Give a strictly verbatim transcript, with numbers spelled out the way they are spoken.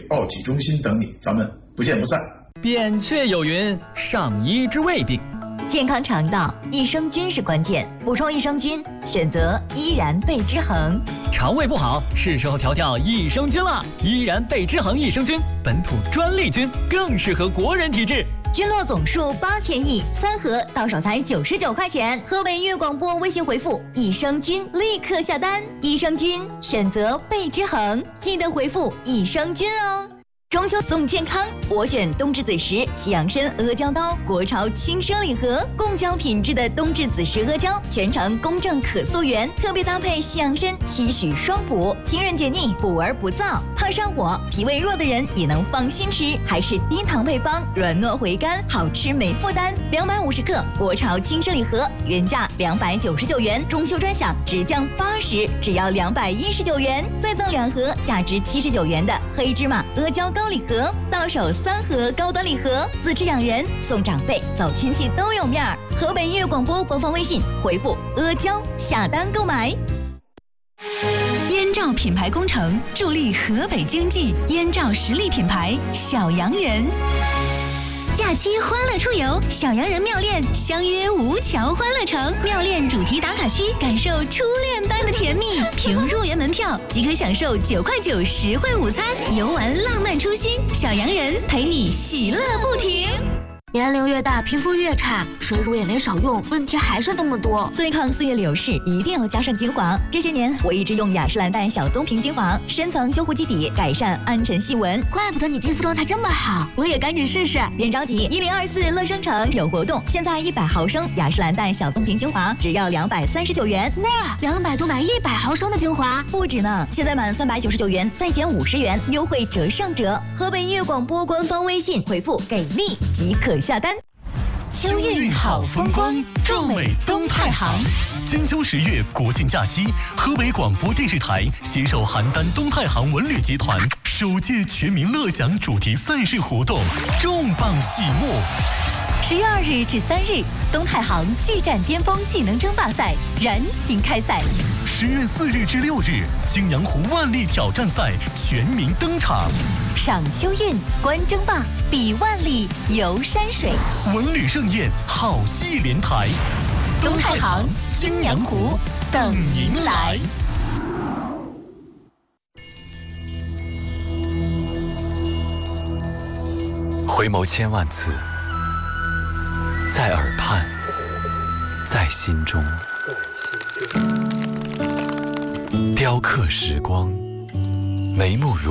报体中心等你，咱们不见不散。 扁鹊有云：上医治未病。 健康肠道，益生菌是关键，补充益生菌，选择依然贝之恒。 肠胃不好，是时候调调益生菌了。依然贝之恒益生菌，本土专利菌，更适合国人体质。 菌落总数八千亿，三盒到手才九十九块钱。河北粤广播微信回复益生菌，立刻下单。益生菌选择贝之恒，记得回复益生菌哦。中秋送健康，我选冬至子时西洋参阿胶刀，国潮轻生礼盒，贡胶品质的冬至子时阿胶，全程公正可溯源，特别搭配西洋参，期许双补，清润解腻，补而不燥，怕上火、脾胃弱的人也能放心吃，还是低糖配方，软糯回甘，好吃没负担。两百五十克国潮轻生礼盒，原价两百九十九元，中秋专享直降八十，只要两百一十九元，再赠两盒价值七十九元的黑芝麻阿胶高礼盒，到手三盒高端礼盒，自吃养人，送长辈，走亲戚都有面儿。河北音乐广播官方微信回复阿胶下单购买。 燕赵品牌工程助力河北经济，燕赵实力品牌小洋人。假期欢乐出游，小洋人妙恋相约吴桥欢乐城，妙恋主题打卡区，感受初恋般的甜蜜。凭入园门票即可享受九块九实惠午餐，游玩浪漫初心，小洋人陪你喜乐不停。 年龄越大，皮肤越差，水乳也没少用，问题还是那么多。 对抗岁月流逝，一定要加上精华。这些年，我一直用雅诗兰黛小棕瓶精华，深层修护基底，改善暗沉细纹。 怪不得你肌肤状态这么好，我也赶紧试试。 别着急，一零二四乐生城有活动，现在一百毫升雅诗兰黛小棕瓶精华只要两百三十九元。 哇，两百多买一百毫升的精华， 不止呢！现在满三百九十九元再减五十元，优惠折上折。河北音乐广播官方微信回复给力即可下单。 秋韵好风光，壮美东太行。金秋十月国庆假期，河北广播电视台携手邯郸东太行文旅集团首届全民乐享主题赛事活动重磅启幕。 十月二日至三日，东太行巨战巅峰技能争霸赛燃情开赛。 十月四日至六日，青阳湖万历挑战赛全民登场。 赏秋韵，观争霸，比万历，游山水， 文旅盛宴，好戏连台。 东太行、青阳湖等您来。 回眸千万次，在耳畔，在心中，雕刻时光，眉目如